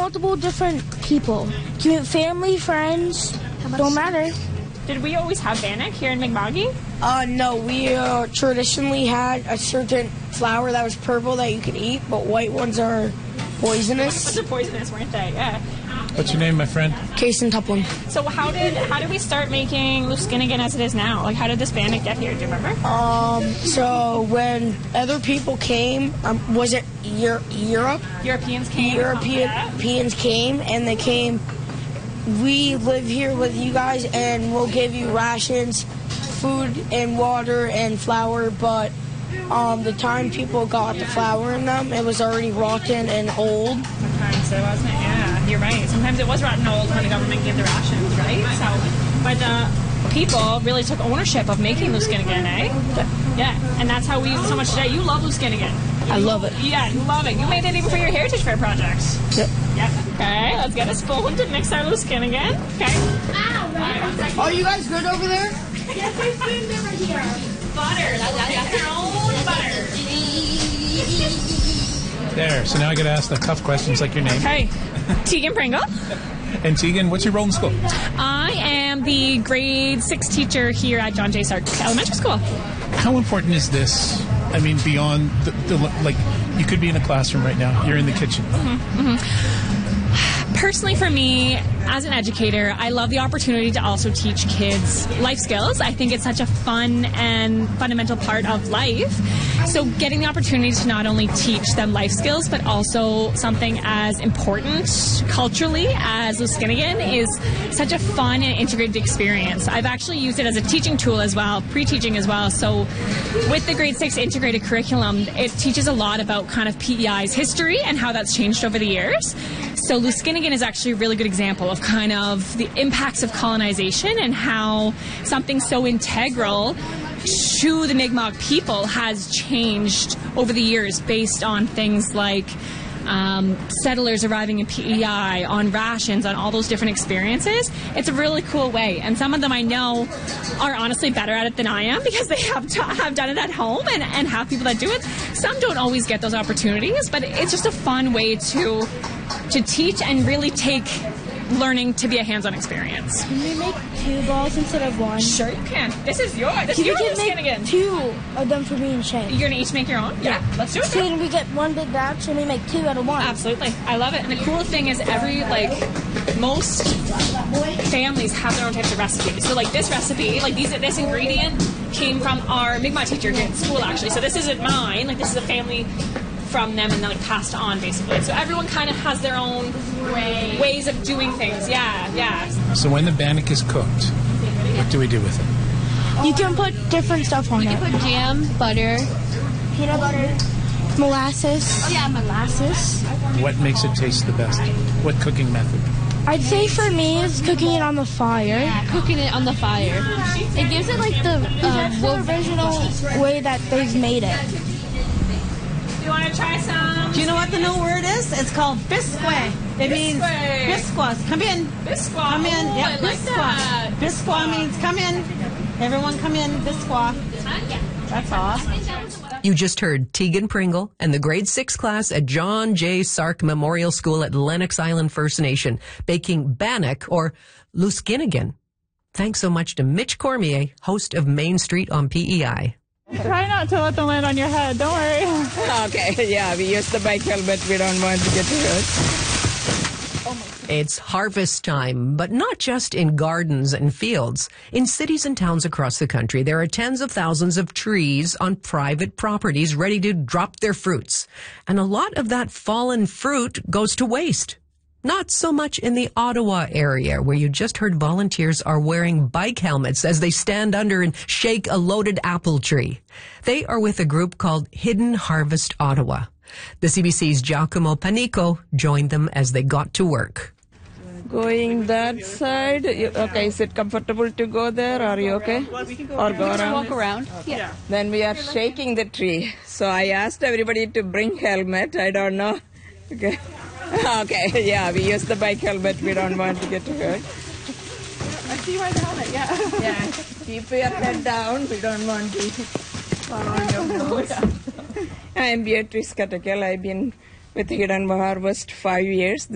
multiple different people. Family, friends, don't matter. Did we always have bannock here in Mi'kma'ki? No, we traditionally had a certain flower that was purple that you could eat, but white ones are poisonous. They're poisonous, weren't they? Yeah. What's your name, my friend? Kason Tuplin. So how did we start making Luskinnigan as it is now? Like, how did this bannock get here? Do you remember? So when other people came, was it Europe? Europeans came. Europeans came, and they came. We live here with you guys, and we'll give you rations, food, and water, and flour, but the time people got the flour in them, it was already rotten and old. Sometimes it wasn't, yeah, you're right. Sometimes it was rotten old when the government gave the rations, right? So, but the people really took ownership of making Luskinnigan, eh? Yeah, and that's how we use it so much today. You love Luskinnigan. I love it. Yeah, you love it. You made it even for your Heritage Fair project. Yep. Yep. Okay, let's get a spoon to mix our Luskinnigan. Okay. Are you guys good over there? Yes, there's food over here. Butter. That's their own butter. There. So now I got to ask the tough questions like your name. Okay. Tegan Pringle. And Tegan, what's your role in school? I am the grade 6 teacher here at John J. Sark Elementary School. How important is this? I mean, beyond like, you could be in a classroom right now. You're in the kitchen. Personally, for me, as an educator, I love the opportunity to also teach kids life skills. I think it's such a fun and fundamental part of life. So getting the opportunity to not only teach them life skills, but also something as important culturally as Luskinnigan is such a fun and integrated experience. I've actually used it as a teaching tool as well, pre-teaching as well. So with the grade 6 integrated curriculum, it teaches a lot about kind of PEI's history and how that's changed over the years. So Luskinnigan is actually a really good example of kind of the impacts of colonization and how something so integral to the Mi'kmaq people has changed over the years based on things like settlers arriving in PEI, on rations, on all those different experiences. It's a really cool way, and some of them I know are honestly better at it than I am because they have done it at home and have people that do it. Some don't always get those opportunities, but it's just a fun way to teach and really take learning to be a hands-on experience. Can we make 2 balls instead of 1? Sure you can. This is yours. This is your Luskinnigan. 2 of them for me and Shane. You're going to each make your own? Yeah. Let's do it. So can we get 1 big batch and we make 2 out of 1? Absolutely. I love it. And the cool thing is most families have their own types of recipes. So like this recipe, like this ingredient came from our Mi'kmaq teacher here at school actually. So this isn't mine. Like this is a family from them and then like passed on basically. So everyone kind of has their own ways of doing things. Yeah. So when the bannock is cooked, what do we do with it? You can put different stuff on it. You can put jam, butter, Peanut butter, molasses. oh yeah, molasses. What makes it taste the best? What cooking method? I'd say for me it's cooking it on the fire. Yeah, cooking it on the fire. It gives it like the That's the original way that they've made it. You want to try some? Do you know what the new word is? It's called bisque. It means biscuas. Come in. Bisque. Come in. Oh, Yep, I like bisque. that. Bisque means come in. Everyone come in. Bisque. That's awesome. You just heard Tegan Pringle and the grade 6 class at John J. Sark Memorial School at Lennox Island First Nation baking bannock or Luskinnigan. Thanks so much to Mitch Cormier, host of Main Street on PEI. Try not to let them land on your head. Don't worry. Okay, yeah, we use the bike helmet. We don't want to get hurt. It's harvest time, but not just in gardens and fields. In cities and towns across the country, there are tens of thousands of trees on private properties ready to drop their fruits. And a lot of that fallen fruit goes to waste. Not so much in the Ottawa area, where you just heard volunteers are wearing bike helmets as they stand under and shake a loaded apple tree. They are with a group called Hidden Harvest Ottawa. The CBC's Giacomo Panico joined them as they got to work. Going that side. Okay, is it comfortable to go there? Are you okay? Or go around? Walk around. Yeah. Then we are shaking the tree. So I asked everybody to bring helmet. I don't know. Okay. Okay, yeah, we use the bike helmet. We don't want to get hurt. I see you wear the helmet, yeah. Yeah, keep your head down. We don't want to fall on your nose. I am Beatrice Katakel. I've been with Hidden Harvest 5 years.